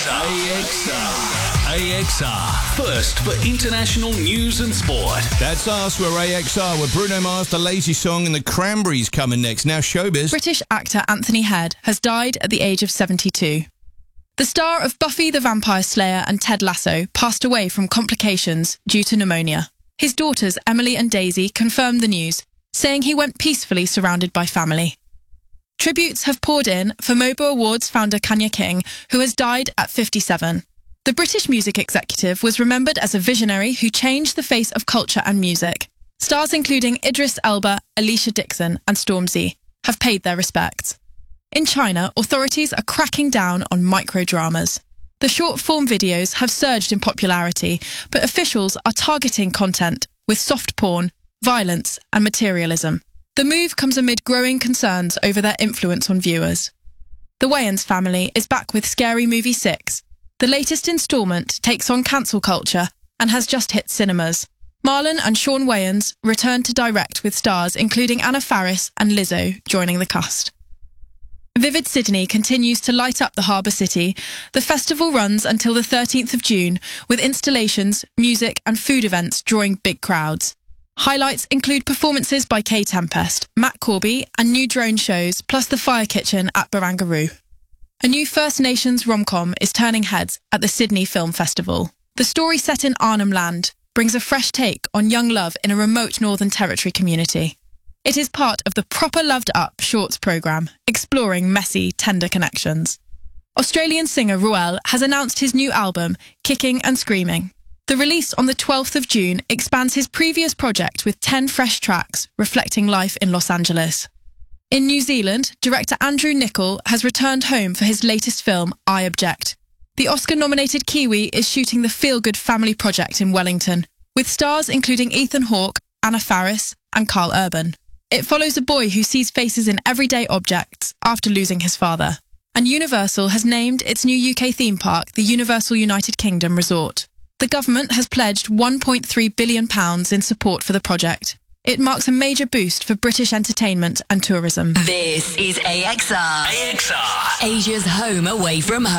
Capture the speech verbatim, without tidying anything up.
X R. A X R. A X R. First for international news and sport. That's us. We're A X R with Bruno Mars, The Lazy Song, and The Cranberries coming next. Now showbiz. British actor Anthony Head has died at the age of seventy-two. The star of Buffy the Vampire Slayer and Ted Lasso passed away from complications due to pneumonia. His daughters Emily and Daisy confirmed the news, saying he went peacefully surrounded by family. Tributes have poured in for MOBO Awards founder Kanya King, who has died at fifty-seven. The British music executive was remembered as a visionary who changed the face of culture and music. Stars including Idris Elba, Alicia Dixon and Stormzy have paid their respects. In China, authorities are cracking down on microdramas. The short-form videos have surged in popularity, but officials are targeting content with soft porn, violence and materialism. The move comes amid growing concerns over their influence on viewers. The Wayans family is back with Scary Movie six. The latest instalment takes on cancel culture and has just hit cinemas. Marlon and Sean Wayans return to direct with stars including Anna Faris and Lizzo joining the cast. Vivid Sydney continues to light up the harbour city. The festival runs until the thirteenth of June with installations, music and food events drawing big crowds. Highlights include performances by K-Tempest, Matt Corby and new drone shows, plus the Fire Kitchen at Barangaroo. A new First Nations rom-com is turning heads at the Sydney Film Festival. The story set in Arnhem Land brings a fresh take on young love in a remote Northern Territory community. It is part of the Proper Loved Up Shorts programme, exploring messy, tender connections. Australian singer Ruel has announced his new album, Kicking and Screaming. The release on the twelfth of June expands his previous project with ten fresh tracks reflecting life in Los Angeles. In New Zealand, director Andrew Niccol has returned home for his latest film, I Object. The Oscar-nominated Kiwi is shooting the feel-good family project in Wellington, with stars including Ethan Hawke, Anna Faris and Carl Urban. It follows a boy who sees faces in everyday objects after losing his father. And Universal has named its new U K theme park the Universal United Kingdom Resort. The government has pledged one point three billion pounds in support for the project. It marks a major boost for British entertainment and tourism. This is A X R. A X R. Asia's home away from home.